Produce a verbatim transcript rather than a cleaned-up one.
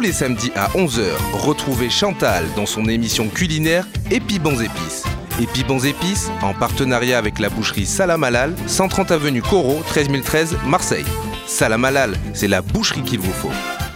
les samedis à onze heures, retrouvez Chantal dans son émission culinaire Épi Bons Épices. Épi Bons Épices, en partenariat avec la boucherie Salam Halal, cent trente avenue Corot, treize mille treize, Marseille. Salam Halal, c'est la boucherie qu'il vous faut.